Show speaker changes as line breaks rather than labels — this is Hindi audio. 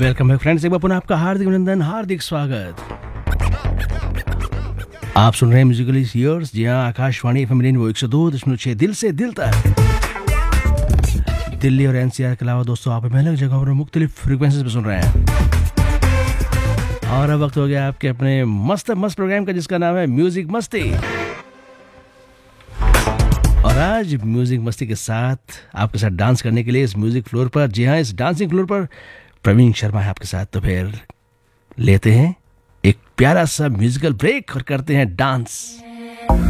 वेलकम बैक फ्रेंड्स, एक बार पुनः आपका हार्दिक अभिनंदन, हार्दिक स्वागत। आप सुन रहे हैं म्यूजिकली ईयर्स, जी हाँ, आकाशवाणी एफएम रेनबो 102.6 दिल से दिल तक। दिल्ली और एनसीआर के अलावा दोस्तों आप अलग जगहों पर मुख्तलिफ फ्रीक्वेंसीज पे सुन रहे हैं। और अब वक्त हो गया आपके अपने मस्त प्रोग्राम का, जिसका नाम है म्यूजिक मस्ती। और आज म्यूजिक मस्ती के साथ आपके साथ डांस करने के लिए इस म्यूजिक फ्लोर पर, जी हाँ, इस डांसिंग फ्लोर पर प्रवीण शर्मा है आपके साथ। तो फिर लेते हैं एक प्यारा सा म्यूजिकल ब्रेक और करते हैं डांस।